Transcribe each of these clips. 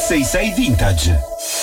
1066 Vintage.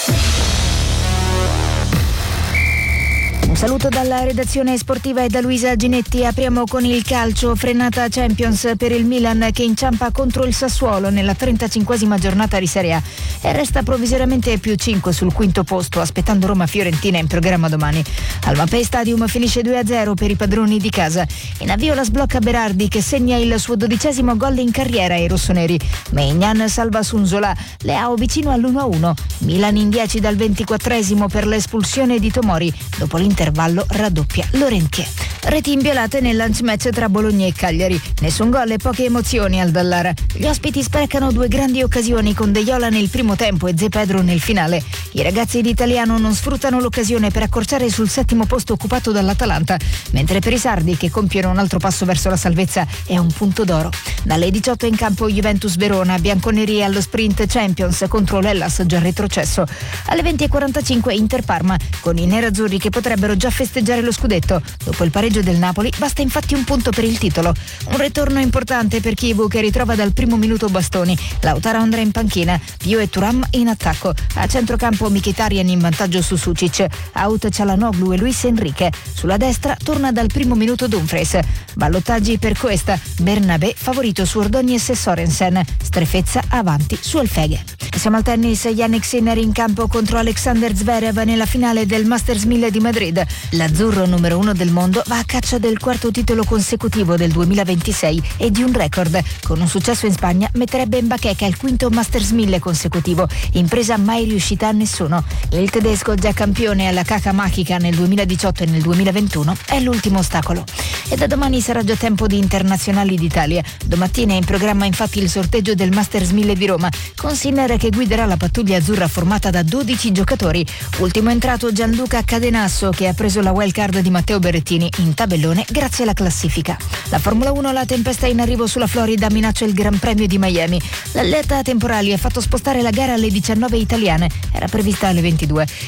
Un saluto dalla redazione sportiva e da Luisa Ginetti. Apriamo con il calcio, frenata Champions per il Milan che inciampa contro il Sassuolo nella 35esima giornata di Serie A e resta provvisoriamente più 5 sul quinto posto, aspettando Roma-Fiorentina in programma domani. Al Mapei Stadium finisce 2-0 per i padroni di casa. In avvio la sblocca Berardi che segna il suo 12° gol in carriera ai rossoneri. Maignan salva Sunzola, Leao vicino all'1-1. Milan in 10 dal 24esimo per l'espulsione di Tomori. Dopo l'intervallo raddoppia Laurentier. Reti inviolate nel lunch match tra Bologna e Cagliari. Nessun gol e poche emozioni al Dallara. Gli ospiti sprecano 2 grandi occasioni con De Jong nel primo tempo e Zé Pedro nel finale. I ragazzi di Italiano non sfruttano l'occasione per accorciare sul 7° posto occupato dall'Atalanta, mentre per i sardi che compiono un altro passo verso la salvezza è un punto d'oro. Dalle 18 in campo Juventus Verona, bianconeri allo sprint Champions contro l'Hellas già retrocesso. Alle 20:45 Inter Parma con i nerazzurri che potrebbero già festeggiare lo scudetto. Dopo il pareggio del Napoli basta infatti un punto per il titolo. Un ritorno importante per Chievo che ritrova dal primo minuto Bastoni. Lautaro Andrà in panchina, Pio e Thuram in attacco. A centrocampo Mkhitaryan in vantaggio su Sucic, out Çalhanoğlu e Luis Enrique. Sulla destra torna dal primo minuto Dumfries. Ballottaggi per Cuesta, Bernabé favorito su Ordóñez e Sorensen, Strefezza avanti su Elfeghe. Siamo al tennis, Jannik Sinner in campo contro Alexander Zverev nella finale del Masters 1000 di Madrid. L'azzurro numero 1 del mondo va a caccia del 4º titolo consecutivo del 2026 e di un record. Con un successo in Spagna metterebbe in bacheca il 5º Masters 1000 consecutivo, impresa mai riuscita a nessuno. Il tedesco, già campione alla Caca Magica nel 2018 e nel 2021, è l'ultimo ostacolo. E da domani sarà già tempo di internazionali d'Italia. Domattina è in programma infatti il sorteggio del Masters 1000 di Roma, con Sinner che guiderà la pattuglia azzurra formata da 12 giocatori. Ultimo entrato Gianluca Cadenasso che ha preso la wild card di Matteo Berrettini in tabellone grazie alla classifica. La Formula 1, la tempesta in arrivo sulla Florida minaccia il Gran Premio di Miami. L'atleta a temporali ha fatto spostare la gara alle 19 italiane, era prevista alle 22.